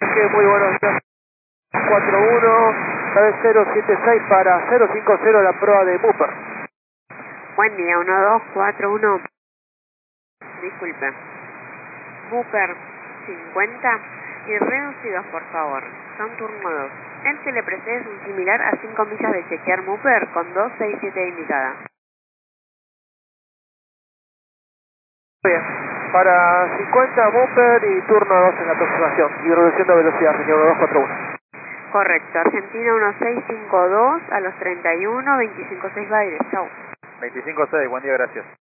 Muy buenos días. 41 076 para 050 la prueba de Mooper. Buen día, 1241. Disculpe. Mooper 50 y reducidos, por favor. Son turno 2. El que le precede es un similar a 5 millas de chequear Mooper con 267 indicada. Bien. Para 50 Mooper y turno 2 en la aproximación. Y reducción de velocidad, señor 1241. Correcto. Argentina 1652 a los 31, 256 Baires. Chau. 25-6, buen día, gracias.